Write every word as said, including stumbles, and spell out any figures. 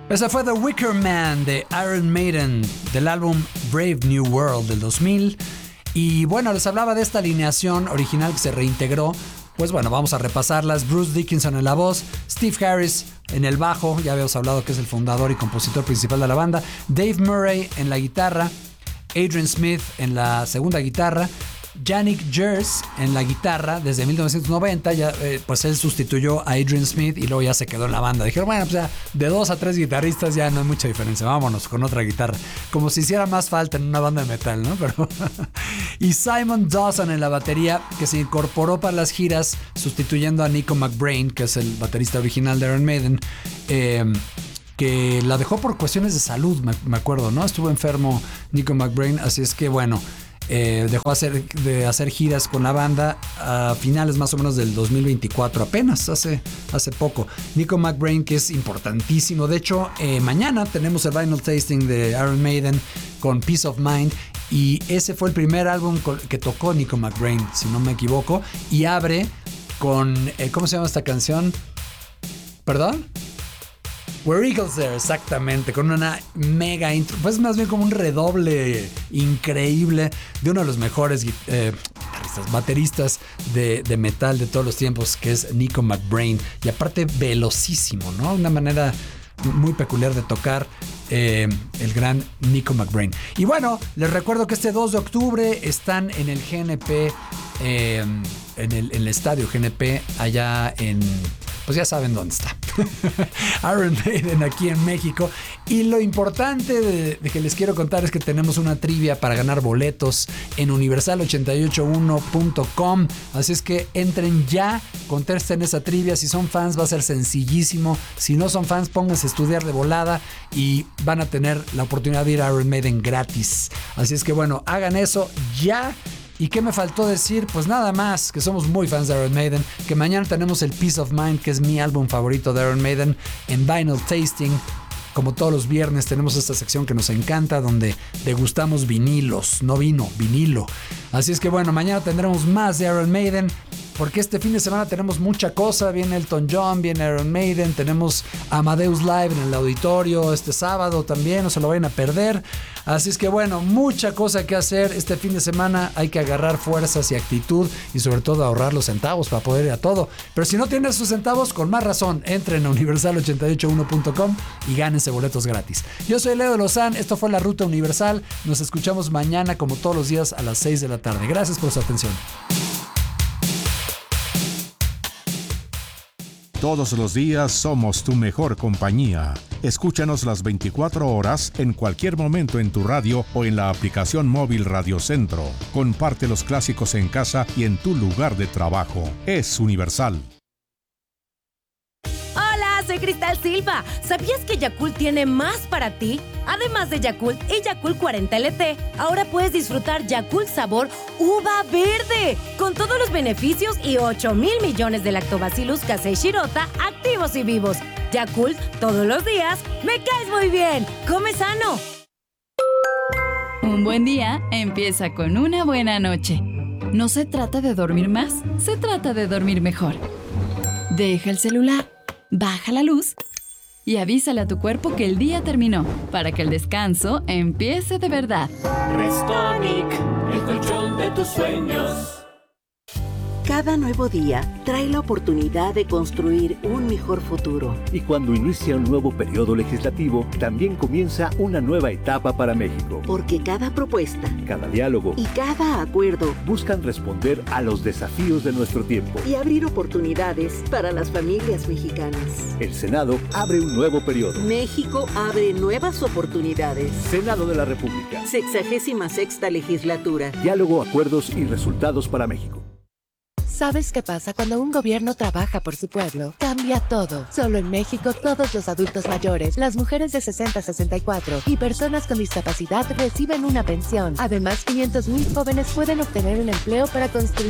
Ese fue The Wicker Man de Iron Maiden, del álbum Brave New World del dos mil. Y bueno, les hablaba de esta alineación original que se reintegró. Pues bueno, vamos a repasarlas. Bruce Dickinson en la voz, Steve Harris en el bajo, ya habíamos hablado que es el fundador y compositor principal de la banda, Dave Murray en la guitarra, Adrian Smith en la segunda guitarra, Yannick Gers en la guitarra desde mil novecientos noventa. Ya, eh, pues él sustituyó a Adrian Smith y luego ya se quedó en la banda. Dijeron, bueno, pues ya de dos a tres guitarristas ya no hay mucha diferencia, vámonos con otra guitarra, como si hiciera más falta en una banda de metal, ¿no? Pero y Simon Dawson en la batería, que se incorporó para las giras sustituyendo a Nico McBrain, que es el baterista original de Iron Maiden, eh, que la dejó por cuestiones de salud, me, me acuerdo, ¿no? Estuvo enfermo Nico McBrain, así es que bueno, Eh, dejó hacer, de hacer giras con la banda a finales más o menos del dos mil veinticuatro, apenas hace, hace poco. Nico McBrain, que es importantísimo. De hecho, eh, mañana tenemos el vinyl tasting de Iron Maiden con Peace of Mind, y ese fue el primer álbum que tocó Nico McBrain, si no me equivoco, y abre con, eh, ¿cómo se llama esta canción? ¿Perdón? Where Eagles There, exactamente, con una mega intro, pues más bien como un redoble increíble de uno de los mejores eh, bateristas de, de metal de todos los tiempos, que es Nico McBrain, y aparte velocísimo, ¿no? Una manera muy peculiar de tocar, eh, el gran Nico McBrain. Y bueno, les recuerdo que este dos de octubre están en el G N P, eh, en, el, en el estadio G N P, allá en... pues ya saben dónde está. Iron Maiden aquí en México. Y lo importante de, de que les quiero contar es que tenemos una trivia para ganar boletos en universal ochenta y ocho uno punto com. Así es que entren ya, contesten esa trivia. Si son fans va a ser sencillísimo. Si no son fans, pónganse a estudiar de volada y van a tener la oportunidad de ir a Iron Maiden gratis. Así es que bueno, hagan eso ya. ¿Y qué me faltó decir? Pues nada más, que somos muy fans de Iron Maiden, que mañana tenemos el Peace of Mind, que es mi álbum favorito de Iron Maiden, en Vinyl Tasting. Como todos los viernes tenemos esta sección que nos encanta, donde degustamos vinilos, no vino, vinilo. Así es que bueno, mañana tendremos más de Iron Maiden, porque este fin de semana tenemos mucha cosa. Viene Elton John, viene Iron Maiden, tenemos Amadeus Live en el auditorio este sábado también, no se lo vayan a perder. Así es que bueno, mucha cosa que hacer este fin de semana. Hay que agarrar fuerzas y actitud, y sobre todo ahorrar los centavos para poder ir a todo. Pero si no tienen sus centavos, con más razón, entren a universal ochenta y ocho uno punto com y gánense boletos gratis. Yo soy Leo de Lozán, esto fue La Ruta Universal. Nos escuchamos mañana como todos los días a las seis de la tarde. Gracias por su atención. Todos los días somos tu mejor compañía. Escúchanos las veinticuatro horas en cualquier momento en tu radio o en la aplicación móvil Radio Centro. Comparte los clásicos en casa y en tu lugar de trabajo. Es Universal. Hola, soy Cristal Silva. ¿Sabías que Yakult tiene más para ti? Además de Yakult y Yakult cuarenta L T, ahora puedes disfrutar Yakult sabor uva verde, con todos los beneficios y ocho mil millones de lactobacillus casei shirota activos y vivos. Yakult, todos los días, me caes muy bien. ¡Come sano! Un buen día empieza con una buena noche. No se trata de dormir más, se trata de dormir mejor. Deja el celular, baja la luz y avísale a tu cuerpo que el día terminó, para que el descanso empiece de verdad. Restonic, el colchón de tus sueños. Cada nuevo día trae la oportunidad de construir un mejor futuro. Y cuando inicia un nuevo periodo legislativo, también comienza una nueva etapa para México. Porque cada propuesta, cada diálogo y cada acuerdo buscan responder a los desafíos de nuestro tiempo y abrir oportunidades para las familias mexicanas. El Senado abre un nuevo periodo. México abre nuevas oportunidades. Senado de la República. Sexagésima sexta legislatura. Diálogo, acuerdos y resultados para México. ¿Sabes qué pasa cuando un gobierno trabaja por su pueblo? Cambia todo. Solo en México, todos los adultos mayores, las mujeres de sesenta a sesenta y cuatro y personas con discapacidad reciben una pensión. Además, quinientos mil jóvenes pueden obtener un empleo para construir